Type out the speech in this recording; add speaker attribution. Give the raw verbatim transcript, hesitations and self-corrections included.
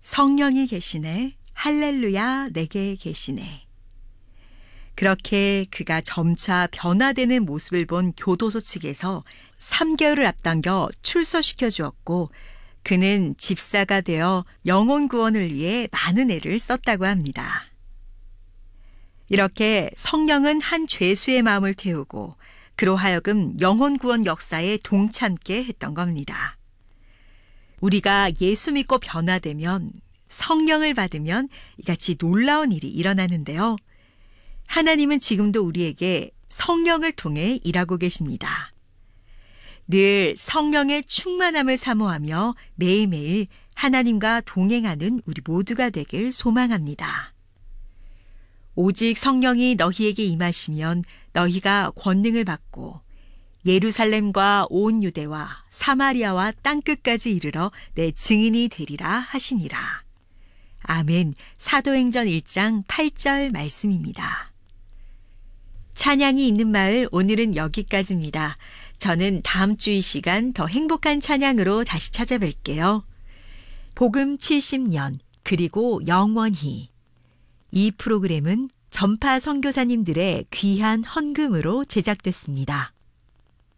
Speaker 1: 성령이 계시네. 할렐루야, 내게 계시네. 그렇게 그가 점차 변화되는 모습을 본 교도소 측에서 삼 개월을 앞당겨 출소시켜 주었고, 그는 집사가 되어 영혼 구원을 위해 많은 애를 썼다고 합니다. 이렇게 성령은 한 죄수의 마음을 태우고 그로 하여금 영혼 구원 역사에 동참케 했던 겁니다. 우리가 예수 믿고 변화되면, 성령을 받으면 이같이 놀라운 일이 일어나는데요. 하나님은 지금도 우리에게 성령을 통해 일하고 계십니다. 늘 성령의 충만함을 사모하며 매일매일 하나님과 동행하는 우리 모두가 되길 소망합니다. 오직 성령이 너희에게 임하시면 너희가 권능을 받고 예루살렘과 온 유대와 사마리아와 땅끝까지 이르러 내 증인이 되리라 하시니라. 아멘. 사도행전 일 장 팔 절 말씀입니다. 찬양이 있는 마을, 오늘은 여기까지입니다. 저는 다음 주 이 시간 더 행복한 찬양으로 다시 찾아뵐게요. 복음 칠십 년, 그리고 영원히. 이 프로그램은 전파 선교사님들의 귀한 헌금으로 제작됐습니다.